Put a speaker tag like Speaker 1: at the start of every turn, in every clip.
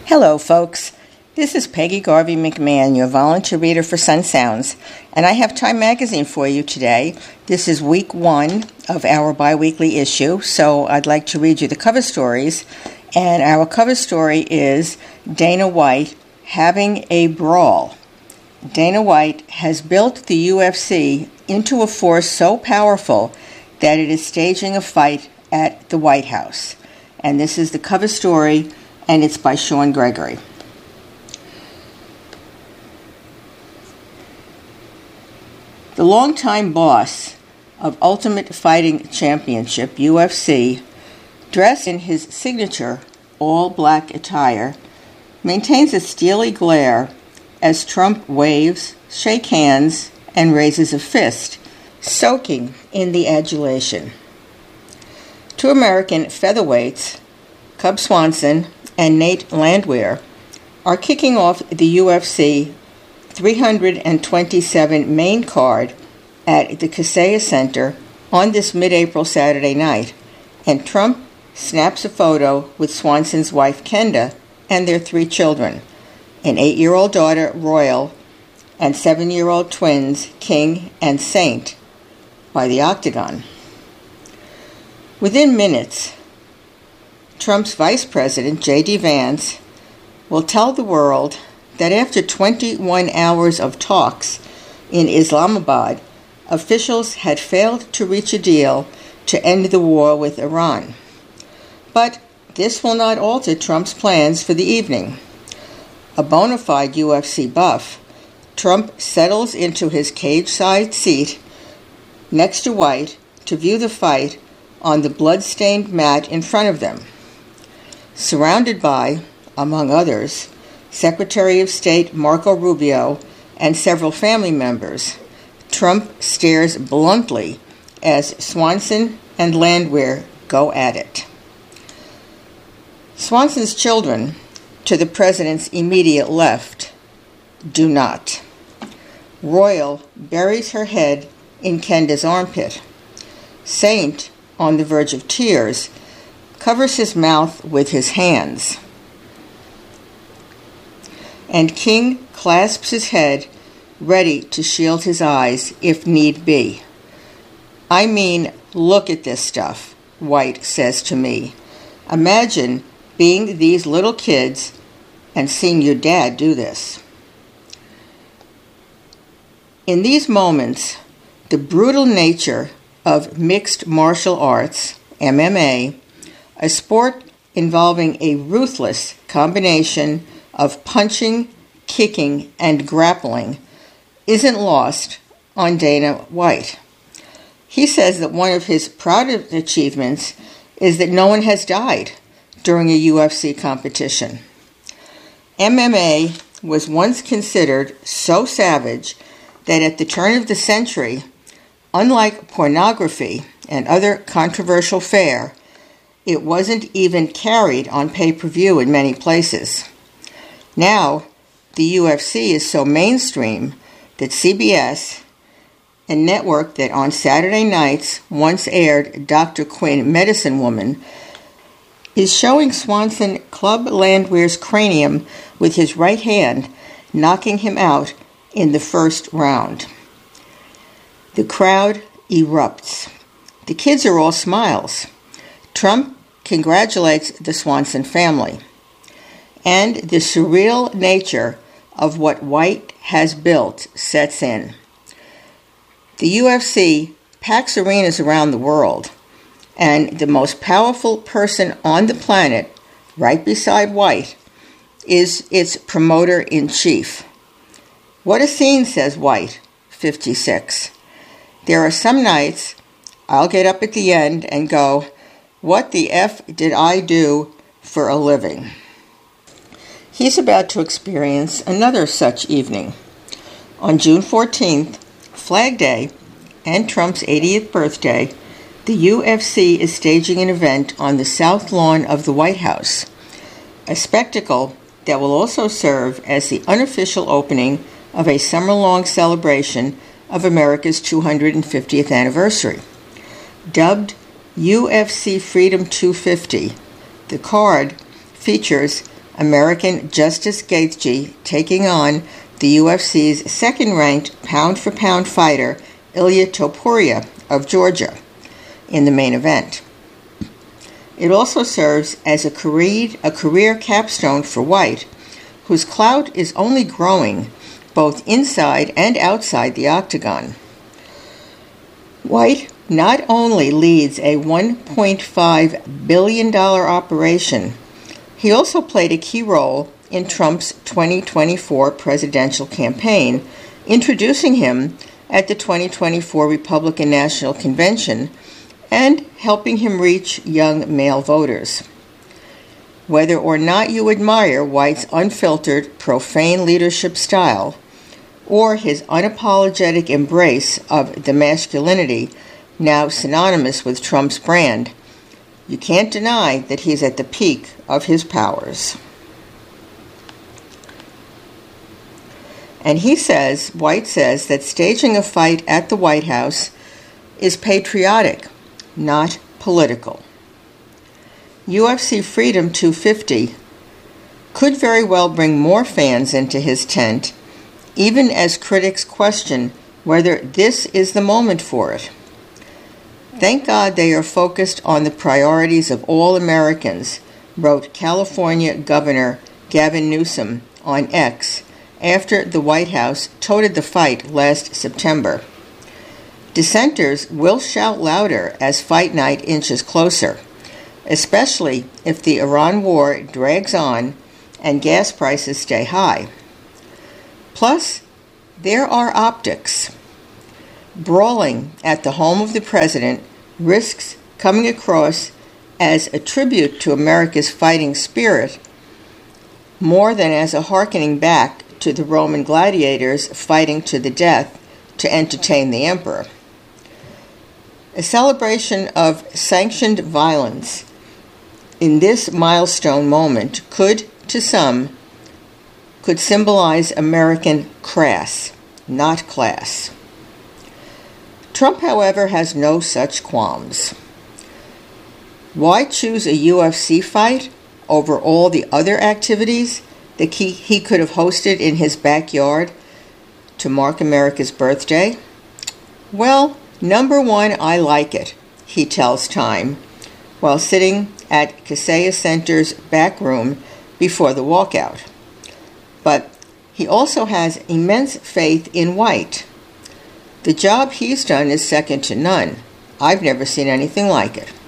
Speaker 1: Hello, folks. This is Peggy Garvey McMahon, your volunteer reader for Sun Sounds, and I have Time Magazine for you today. This is week 1 of our bi-weekly issue, so I'd like to read you the cover stories. And our cover story is Dana White having a brawl. Dana White has built the UFC into a force so powerful that it is staging a fight at the White House. And this is the cover story, and it's by Sean Gregory. The longtime boss of Ultimate Fighting Championship, UFC, dressed in his signature all-black attire, maintains a steely glare as Trump waves, shakes hands, and raises a fist, soaking in the adulation. Two American featherweights, Cub Swanson and Nate Landwehr, are kicking off the UFC 327 main card at the Kaseya Center on this mid-April Saturday night, and Trump snaps a photo with Swanson's wife Kenda and their 3 children, an 8-year-old daughter Royal and 7-year-old twins King and Saint, by the Octagon. Within minutes, Trump's Vice President, J.D. Vance, will tell the world that after 21 hours of talks in Islamabad, officials had failed to reach a deal to end the war with Iran. But this will not alter Trump's plans for the evening. A bona fide UFC buff, Trump settles into his cage-side seat next to White to view the fight on the blood-stained mat in front of them. Surrounded by, among others, Secretary of State Marco Rubio and several family members, Trump stares bluntly as Swanson and Landwehr go at it. Swanson's children, to the president's immediate left, do not. Royal buries her head in Kenda's armpit. Saint, on the verge of tears, covers his mouth with his hands. And King clasps his head, ready to shield his eyes if need be. "I mean, look at this stuff," White says to me. "Imagine being these little kids and seeing your dad do this." In these moments, the brutal nature of mixed martial arts, MMA, a sport involving a ruthless combination of punching, kicking, and grappling, isn't lost on Dana White. He says that one of his proudest achievements is that no one has died during a UFC competition. MMA was once considered so savage that at the turn of the century, unlike pornography and other controversial fare, it wasn't even carried on pay-per-view in many places. Now, the UFC is so mainstream that CBS, a network that on Saturday nights once aired Dr. Quinn, Medicine Woman, is showing Swanson club Landwehr's cranium with his right hand, knocking him out in the first round. The crowd erupts. The kids are all smiles. Trump congratulates the Swanson family. And the surreal nature of what White has built sets in. The UFC packs arenas around the world, and the most powerful person on the planet, right beside White, is its promoter-in-chief. "What a scene," says White, 56. "There are some nights I'll get up at the end and go, what the F did I do for a living?" He's about to experience another such evening. On June 14th, Flag Day, and Trump's 80th birthday, the UFC is staging an event on the South Lawn of the White House, a spectacle that will also serve as the unofficial opening of a summer-long celebration of America's 250th anniversary. Dubbed UFC Freedom 250, the card features American Justice Gaethje taking on the UFC's second-ranked pound-for-pound fighter Ilia Topuria of Georgia in the main event. It also serves as a career capstone for White, whose clout is only growing both inside and outside the octagon. White not only leads a $1.5 billion operation, he also played a key role in Trump's 2024 presidential campaign, introducing him at the 2024 Republican National Convention and helping him reach young male voters. Whether or not you admire White's unfiltered, profane leadership style, or his unapologetic embrace of the masculinity now synonymous with Trump's brand, you can't deny that he's at the peak of his powers. And White says that staging a fight at the White House is patriotic, not political. UFC Freedom 250 could very well bring more fans into his tent, even as critics question whether this is the moment for it. Thank God they are focused on the priorities of all Americans, wrote California Governor Gavin Newsom on X after the White House touted the fight last September. Dissenters will shout louder as fight night inches closer, especially if the Iran war drags on and gas prices stay high. Plus, there are optics. Brawling at the home of the president risks coming across as a tribute to America's fighting spirit more than as a hearkening back to the Roman gladiators fighting to the death to entertain the emperor. A celebration of sanctioned violence in this milestone moment could, to some, symbolize American crass, not class. Trump, however, has no such qualms. Why choose a UFC fight over all the other activities that he could have hosted in his backyard to mark America's birthday? Well, number one, I like it, he tells Time, while sitting at Kaseya Center's back room before the walkout. But he also has immense faith in White. The job he's done is second to none. I've never seen anything like it.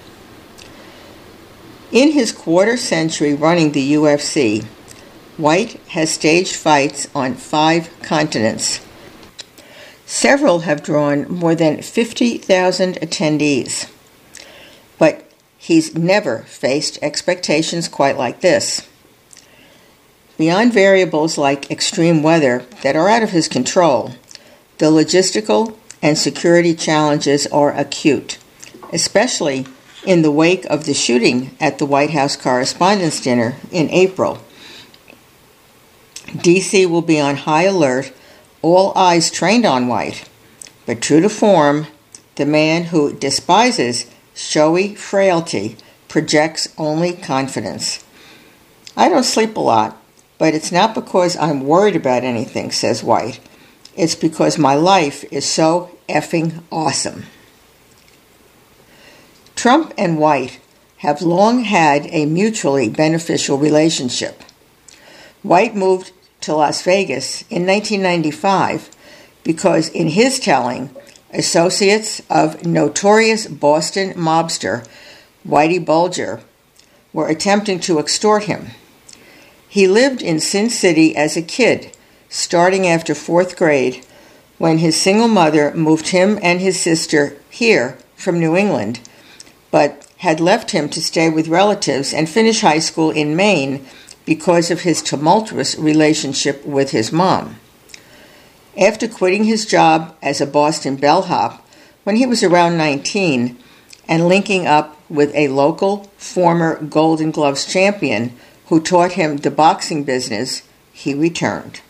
Speaker 1: In his quarter century running the UFC, White has staged fights on 5 continents. Several have drawn more than 50,000 attendees. But he's never faced expectations quite like this. Beyond variables like extreme weather that are out of his control, the logistical and security challenges are acute, especially in the wake of the shooting at the White House Correspondents' Dinner in April. D.C. will be on high alert, all eyes trained on White, but true to form, the man who despises showy frailty projects only confidence. I don't sleep a lot, but it's not because I'm worried about anything, says White. It's because my life is so effing awesome. Trump and White have long had a mutually beneficial relationship. White moved to Las Vegas in 1995 because, in his telling, associates of notorious Boston mobster Whitey Bulger were attempting to extort him. He lived in Sin City as a kid, starting after 4th grade, when his single mother moved him and his sister here from New England, but had left him to stay with relatives and finish high school in Maine because of his tumultuous relationship with his mom. After quitting his job as a Boston bellhop when he was around 19 and linking up with a local former Golden Gloves champion who taught him the boxing business, he returned.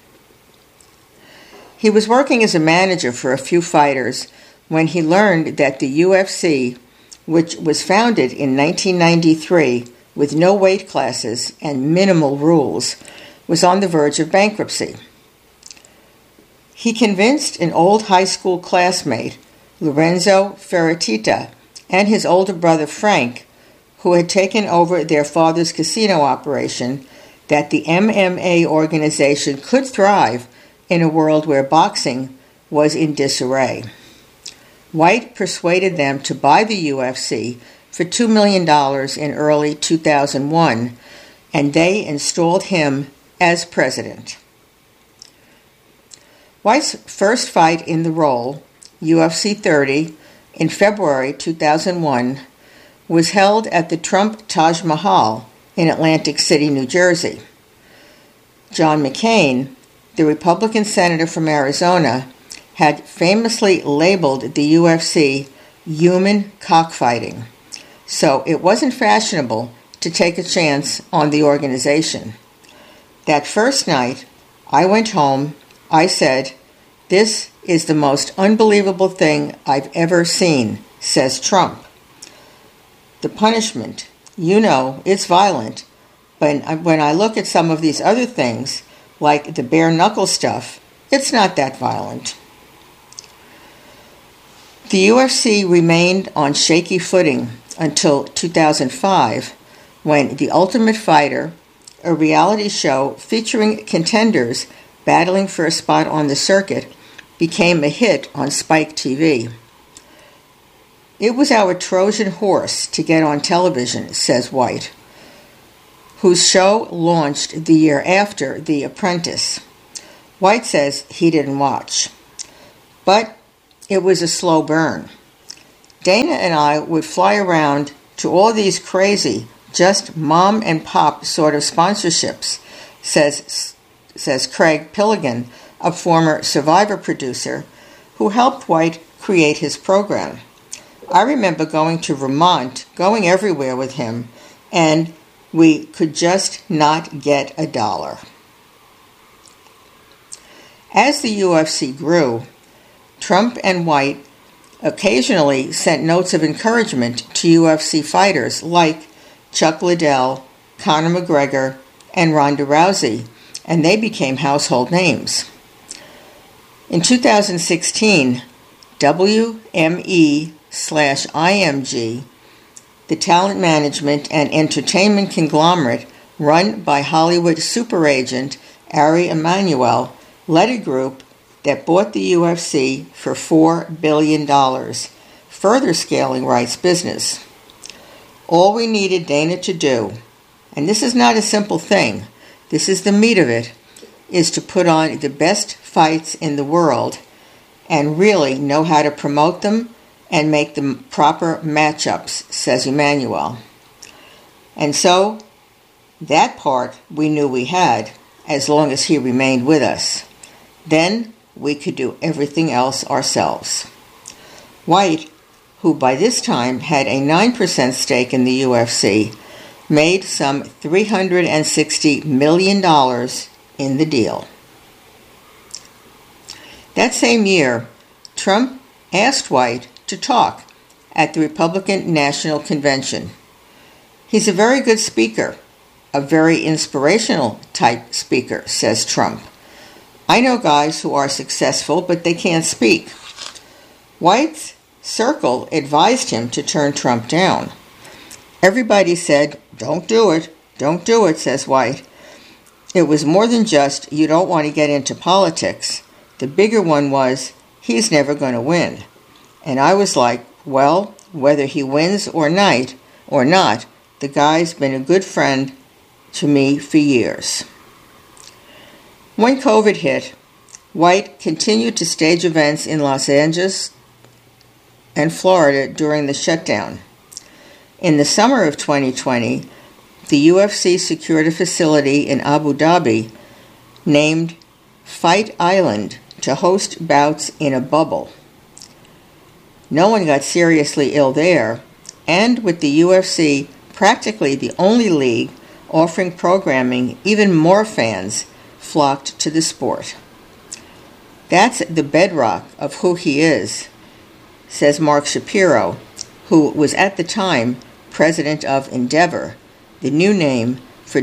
Speaker 1: He was working as a manager for a few fighters when he learned that the UFC, which was founded in 1993, with no weight classes and minimal rules, was on the verge of bankruptcy. He convinced an old high school classmate, Lorenzo Ferratitta, and his older brother Frank, who had taken over their father's casino operation, that the MMA organization could thrive in a world where boxing was in disarray. White persuaded them to buy the UFC for $2 million in early 2001, and they installed him as president. White's first fight in the role, UFC 30, in February 2001, was held at the Trump Taj Mahal in Atlantic City, New Jersey. John McCain, the Republican senator from Arizona, had famously labeled the UFC human cockfighting, so it wasn't fashionable to take a chance on the organization. That first night, I went home, I said, "This is the most unbelievable thing I've ever seen," says Trump. The punishment, it's violent, but when I look at some of these other things, like the bare-knuckle stuff, it's not that violent. The UFC remained on shaky footing until 2005, when The Ultimate Fighter, a reality show featuring contenders battling for a spot on the circuit, became a hit on Spike TV. "It was our Trojan horse to get on television," says White, whose show launched the year after The Apprentice. White says he didn't watch, but it was a slow burn. "Dana and I would fly around to all these crazy, just mom and pop sort of sponsorships," says Craig Pilligan, a former Survivor producer who helped White create his program. "I remember going to Vermont, going everywhere with him, and we could just not get $1. As the UFC grew, Trump and White occasionally sent notes of encouragement to UFC fighters like Chuck Liddell, Conor McGregor, and Ronda Rousey, and they became household names. In 2016, WME/IMG, the talent management and entertainment conglomerate run by Hollywood super agent Ari Emanuel, led a group that bought the UFC for $4 billion, further scaling Wright's business. All we needed Dana to do, and this is not a simple thing, this is the meat of it, is to put on the best fights in the world and really know how to promote them and make them proper matchups, says Emanuel. And so, that part we knew we had, as long as he remained with us. Then we could do everything else ourselves. White, who by this time had a 9% stake in the UFC, made some $360 million in the deal. That same year, Trump asked White to talk at the Republican National Convention. He's a very good speaker, a very inspirational type speaker, says Trump. I know guys who are successful, but they can't speak. White's circle advised him to turn Trump down. Everybody said, don't do it, says White. It was more than just, you don't want to get into politics. The bigger one was, he's never going to win. And I was like, well, whether he wins or not, the guy's been a good friend to me for years. When COVID hit, White continued to stage events in Los Angeles and Florida during the shutdown. In the summer of 2020, the UFC secured a facility in Abu Dhabi named Fight Island to host bouts in a bubble. No one got seriously ill there, and with the UFC practically the only league offering programming, even more fans flocked to the sport. That's the bedrock of who he is, says Mark Shapiro, who was at the time president of Endeavor, the new name for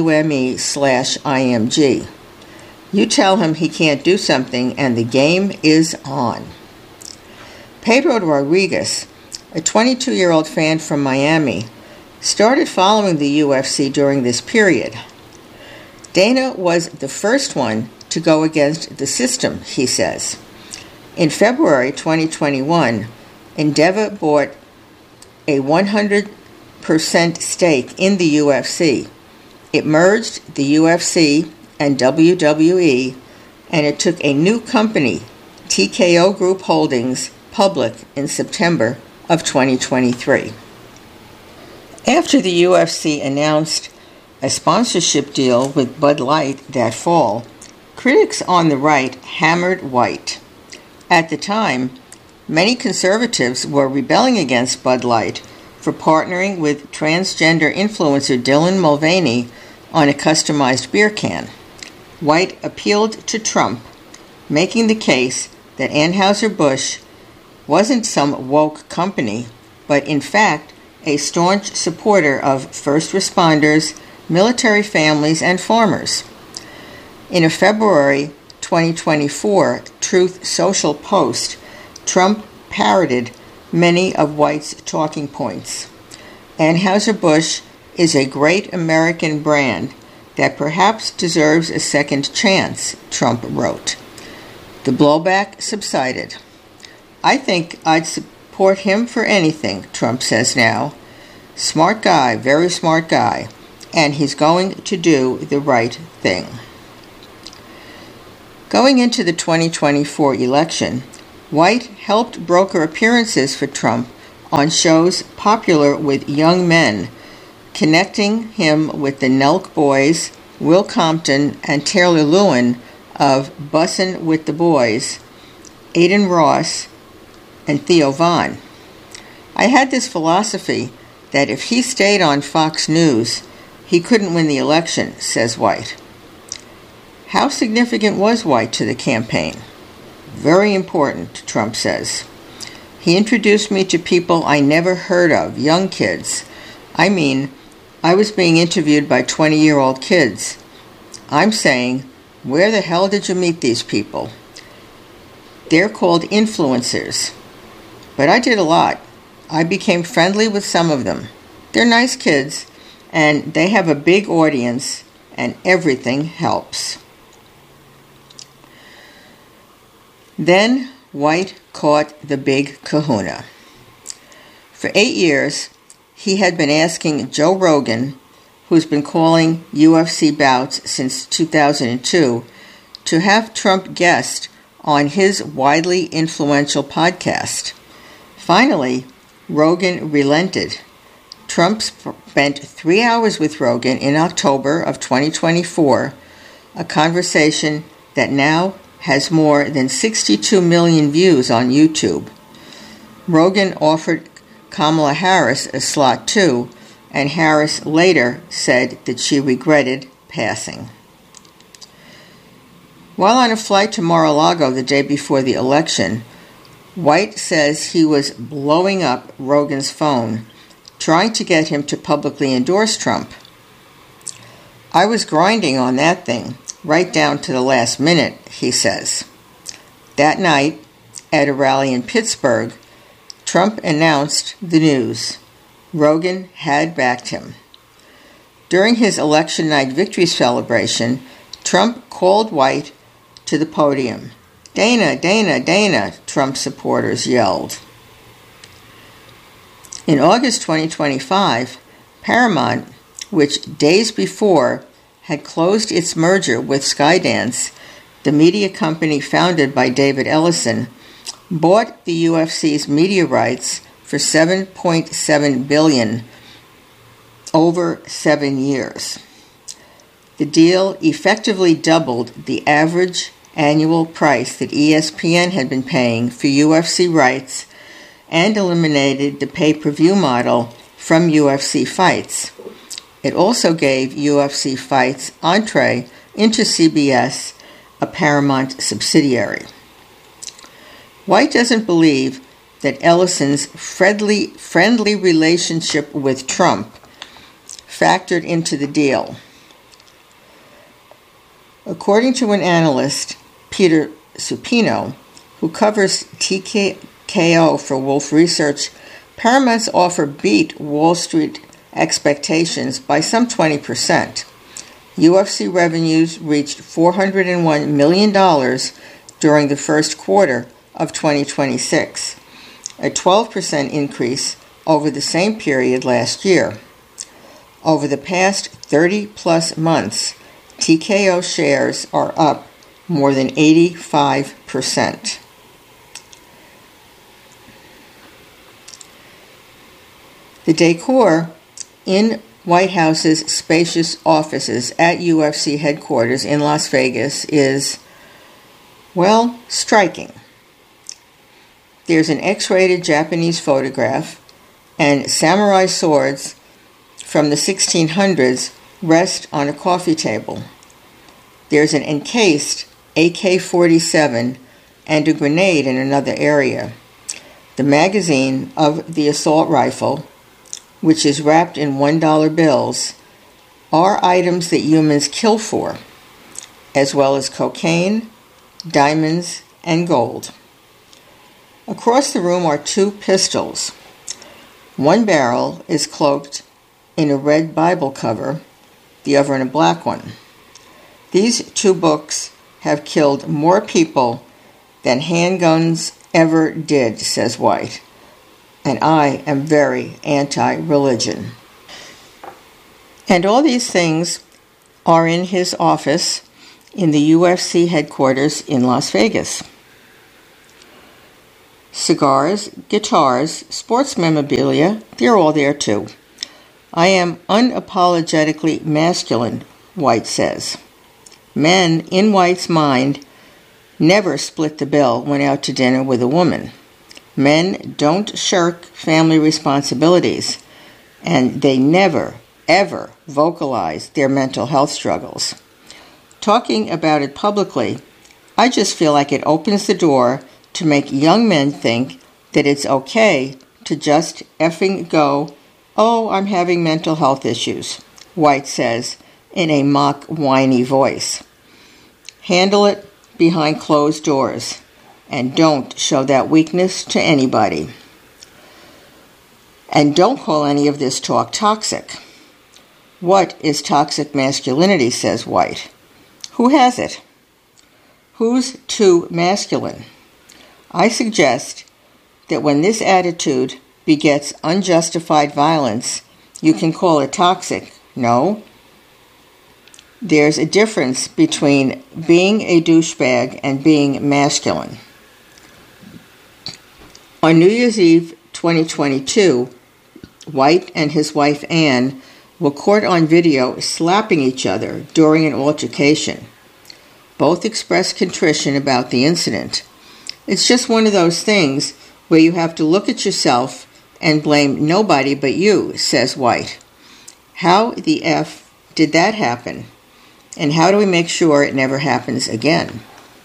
Speaker 1: WME/IMG. You tell him he can't do something and the game is on. Pedro Rodriguez, a 22-year-old fan from Miami, started following the UFC during this period. Dana was the first one to go against the system, he says. In February 2021, Endeavor bought a 100% stake in the UFC. It merged the UFC and WWE, and it took a new company, TKO Group Holdings, public in September of 2023. After the UFC announced a sponsorship deal with Bud Light that fall, critics on the right hammered White. At the time, many conservatives were rebelling against Bud Light for partnering with transgender influencer Dylan Mulvaney on a customized beer can. White appealed to Trump, making the case that Anheuser-Busch wasn't some woke company, but in fact a staunch supporter of first responders, military families, and farmers. In a February 2024 Truth Social post, Trump parroted many of White's talking points. Anheuser-Busch is a great American brand that perhaps deserves a second chance, Trump wrote. The blowback subsided. I think I'd support him for anything, Trump says now. Smart guy, very smart guy, and he's going to do the right thing. Going into the 2024 election, White helped broker appearances for Trump on shows popular with young men, connecting him with the Nelk Boys, Will Compton, and Taylor Lewin of Bussin' with the Boys, Aiden Ross, and Theo Von. I had this philosophy that if he stayed on Fox News, he couldn't win the election, says White. How significant was White to the campaign? Very important, Trump says. He introduced me to people I never heard of, young kids. I mean, I was being interviewed by 20-year-old kids. I'm saying, where the hell did you meet these people? They're called influencers. But I did a lot. I became friendly with some of them. They're nice kids, and they have a big audience, and everything helps. Then White caught the big kahuna. For 8 years, he had been asking Joe Rogan, who's been calling UFC bouts since 2002, to have Trump guest on his widely influential podcast. Finally, Rogan relented. Trump spent 3 hours with Rogan in October of 2024, a conversation that now has more than 62 million views on YouTube. Rogan offered Kamala Harris a slot too, and Harris later said that she regretted passing. While on a flight to Mar-a-Lago the day before the election, White says he was blowing up Rogan's phone, trying to get him to publicly endorse Trump. I was grinding on that thing, right down to the last minute, he says. That night, at a rally in Pittsburgh, Trump announced the news. Rogan had backed him. During his election night victory celebration, Trump called White to the podium. Dana, Dana, Dana, Trump supporters yelled. In August 2025, Paramount, which days before had closed its merger with Skydance, the media company founded by David Ellison, bought the UFC's media rights for $7.7 billion over 7 years. The deal effectively doubled the average annual price that ESPN had been paying for UFC rights and eliminated the pay-per-view model from UFC fights. It also gave UFC fights entree into CBS, a Paramount subsidiary. White doesn't believe that Ellison's friendly relationship with Trump factored into the deal. According to an analyst, Peter Supino, who covers TKO for Wolf Research, Paramount's offer beat Wall Street expectations by some 20%. UFC revenues reached $401 million during the first quarter of 2026, a 12% increase over the same period last year. Over the past 30-plus months, TKO shares are up more than 85%. The decor in White House's spacious offices at UFC headquarters in Las Vegas is, well, striking. There's an X-rated Japanese photograph, and samurai swords from the 1600s rest on a coffee table. There's an encased AK-47 and a grenade in another area. The magazine of the assault rifle, which is wrapped in $1 bills, are items that humans kill for, as well as cocaine, diamonds, and gold. Across the room are two pistols. One barrel is cloaked in a red Bible cover, the other in a black one. These two books have killed more people than handguns ever did, says White. And I am very anti-religion. And all these things are in his office in the UFC headquarters in Las Vegas. Cigars, guitars, sports memorabilia, they're all there too. I am unapologetically masculine, White says. Men, in White's mind, never split the bill when out to dinner with a woman. Men don't shirk family responsibilities, and they never, ever vocalize their mental health struggles. Talking about it publicly, I just feel like it opens the door to make young men think that it's okay to just effing go, "Oh, I'm having mental health issues," White says in a mock whiny voice. Handle it behind closed doors. And don't show that weakness to anybody. And don't call any of this talk toxic. What is toxic masculinity, says White. Who has it? Who's too masculine? I suggest that when this attitude begets unjustified violence, you can call it toxic. No. There's a difference between being a douchebag and being masculine. On New Year's Eve 2022, White and his wife Anne were caught on video slapping each other during an altercation. Both expressed contrition about the incident. It's just one of those things where you have to look at yourself and blame nobody but you, says White. How the F did that happen? And how do we make sure it never happens again?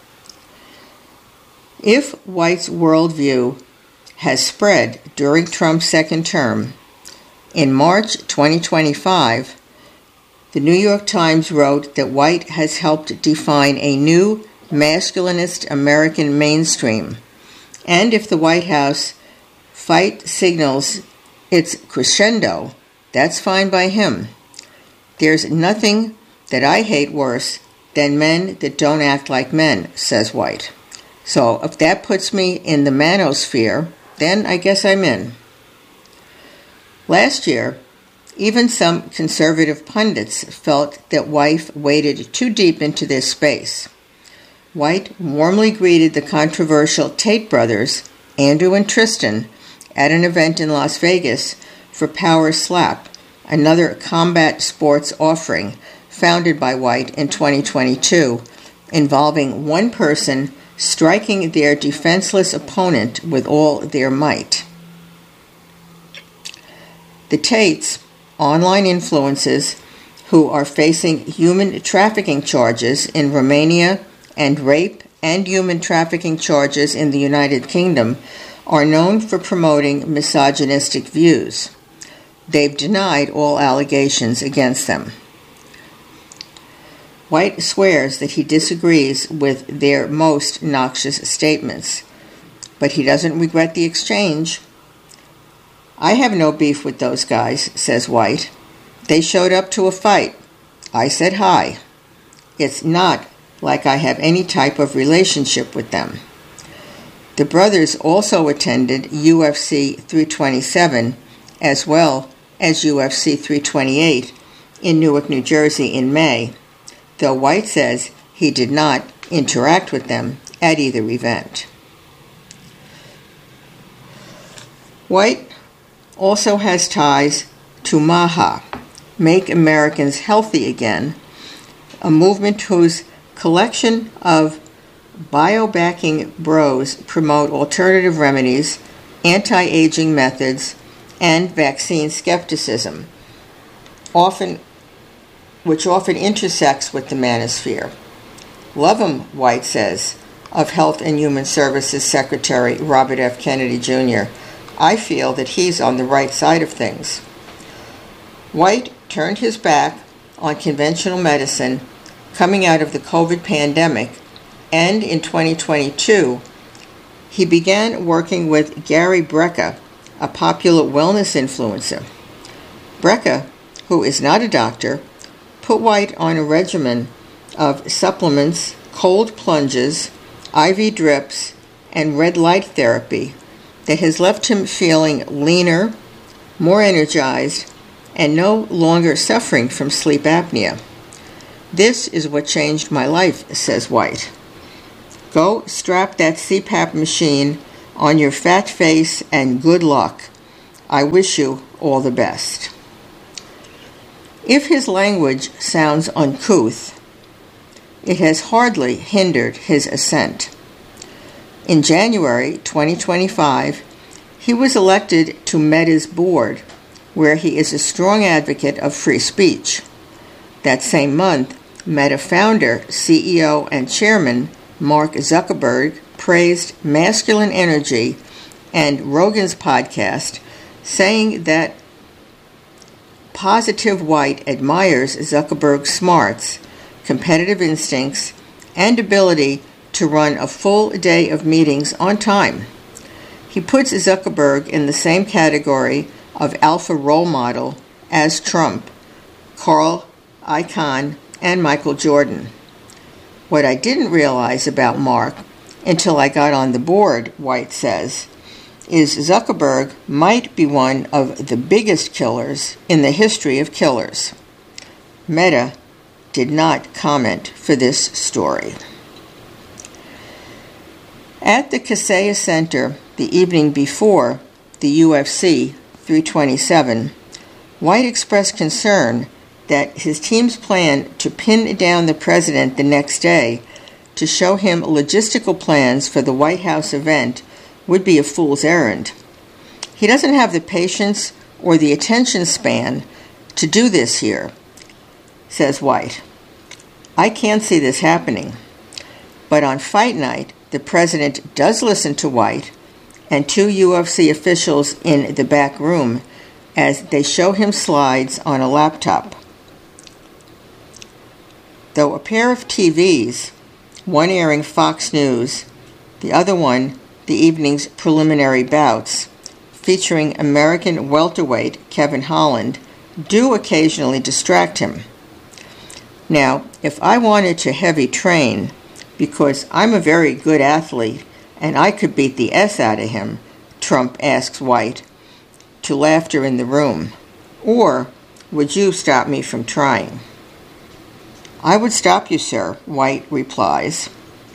Speaker 1: If White's worldview has spread during Trump's second term, in March 2025, the New York Times wrote that White has helped define a new masculinist American mainstream. And if the White House fight signals its crescendo, that's fine by him. There's nothing that I hate worse than men that don't act like men, says White. So if that puts me in the manosphere, then I guess I'm in. Last year, even some conservative pundits felt that White waded too deep into this space. White warmly greeted the controversial Tate brothers, Andrew and Tristan, at an event in Las Vegas for Power Slap, another combat sports offering founded by White in 2022, involving one person striking their defenseless opponent with all their might. The Tates, online influencers who are facing human trafficking charges in Romania and rape and human trafficking charges in the United Kingdom, are known for promoting misogynistic views. they've denied all allegations against them. White swears that he disagrees with their most noxious statements, but he doesn't regret the exchange. "I have no beef with those guys," says White. "They showed up to a fight. I said hi. It's not like I have any type of relationship with them." The brothers also attended UFC 327 as well as UFC 328 in Newark, New Jersey in May, though White says he did not interact with them at either event. White also has ties to MAHA, Make Americans Healthy Again, a movement whose collection of biobacking bros promote alternative remedies, anti-aging methods, and vaccine skepticism, which often intersects with the manosphere. Love 'em, White says, of Health and Human Services Secretary Robert F. Kennedy Jr. I feel that he's on the right side of things. White turned his back on conventional medicine coming out of the COVID pandemic, and in 2022, he began working with Gary Brecka, a popular wellness influencer. Brecka, who is not a doctor, put White on a regimen of supplements, cold plunges, IV drips, and red light therapy that has left him feeling leaner, more energized, and no longer suffering from sleep apnea. "This is what changed my life," says White. "Go strap that CPAP machine on your fat face and good luck. I wish you all the best." If his language sounds uncouth, it has hardly hindered his ascent. In January 2025, he was elected to Meta's board, where he is a strong advocate of free speech. That same month, Meta founder, CEO, and chairman Mark Zuckerberg praised masculine energy and Rogan's podcast, saying that Positive White admires Zuckerberg's smarts, competitive instincts, and ability to run a full day of meetings on time. He puts Zuckerberg in the same category of alpha role model as Trump, Carl Icahn, and Michael Jordan. "What I didn't realize about Mark until I got on the board," White says, is Zuckerberg might be one of the biggest killers in the history of killers. Meta did not comment for this story. At the Kaseya Center the evening before the UFC 327, White expressed concern that his team's plan to pin down the president the next day to show him logistical plans for the White House event would be a fool's errand. He doesn't have the patience or the attention span to do this here, says White. "I can't see this happening." But on fight night, the president does listen to White and two UFC officials in the back room as they show him slides on a laptop. Though a pair of TVs, one airing Fox News, the other one the evening's preliminary bouts, featuring American welterweight Kevin Holland, do occasionally distract him. Now, if I wanted to heavy train, because I'm a very good athlete and I could beat the S out of him, Trump asks White, to laughter in the room, or would you stop me from trying? "I would stop you, sir," White replies.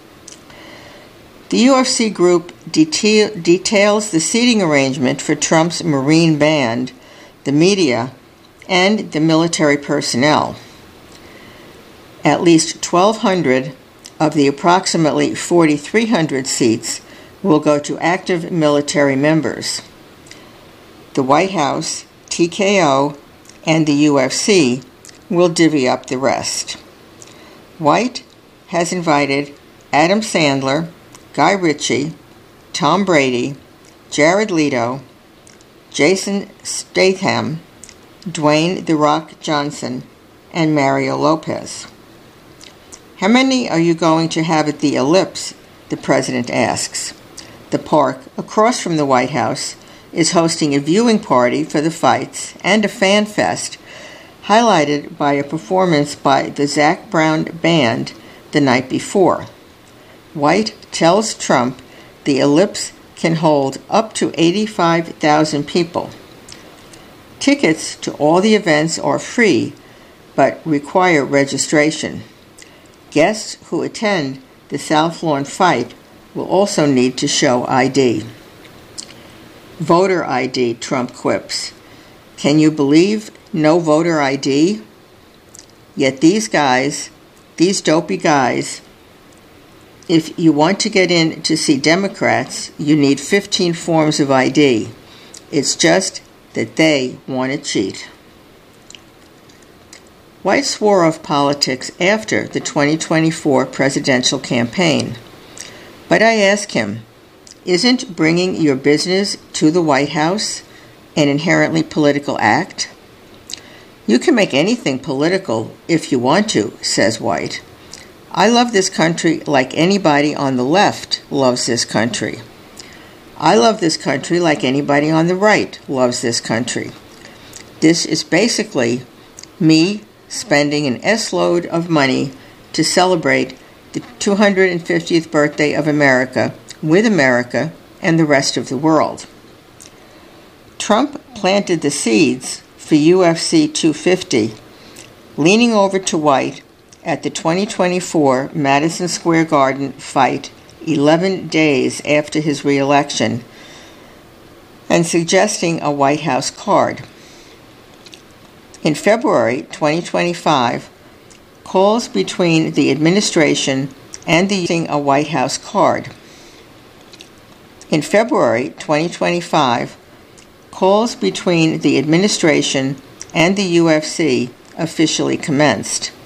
Speaker 1: The UFC group details the seating arrangement for Trump's Marine Band, the media, and the military personnel. At least 1,200 of the approximately 4,300 seats will go to active military members. The White House, TKO, and the UFC will divvy up the rest. White has invited Adam Sandler, Guy Ritchie, Tom Brady, Jared Leto, Jason Statham, Dwayne "The Rock" Johnson, and Mario Lopez. How many are you going to have at the Ellipse? The president asks. The park, across from the White House, is hosting a viewing party for the fights and a fan fest, highlighted by a performance by the Zac Brown Band the night before. White tells Trump the Ellipse can hold up to 85,000 people. Tickets to all the events are free, but require registration. Guests who attend the South Lawn fight will also need to show ID. Voter ID, Trump quips. Can you believe no voter ID? Yet these dopey guys, if you want to get in to see Democrats, you need 15 forms of ID. It's just that they want to cheat. White swore off politics after the 2024 presidential campaign. But I ask him, isn't bringing your business to the White House an inherently political act? You can make anything political if you want to, says White. I love this country like anybody on the left loves this country. I love this country like anybody on the right loves this country. This is basically me spending an S-load of money to celebrate the 250th birthday of America with America and the rest of the world. Trump planted the seeds for UFC 250, leaning over to White at the 2024 Madison Square Garden fight 11 days after his re-election and suggesting a White House card. In February 2025, calls between the administration and the a White House card. In February 2025, calls between the administration and the UFC officially commenced.